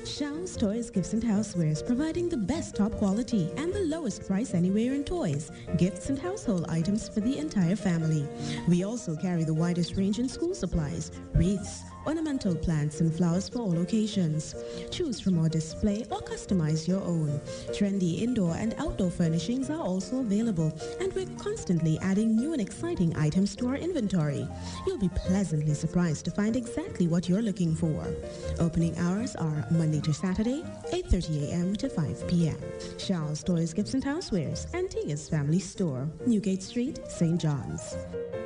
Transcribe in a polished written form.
Show's Toys Gifts and Housewares, providing the best top quality and the lowest price anywhere in toys, gifts and household items for the entire family. We also carry the widest range in school supplies, wreaths, ornamental plants and flowers for all occasions. Choose from our display or customize your own. Trendy indoor and outdoor furnishings are also available, and we're constantly adding new and exciting items to our inventory. You'll be pleasantly surprised to find exactly what you're looking for. Opening hours are Monday to Saturday, 8:30 a.m. to 5 p.m. Show's Toys, Gifts and Housewares, Antigua's Family Store, Newgate Street, St. John's.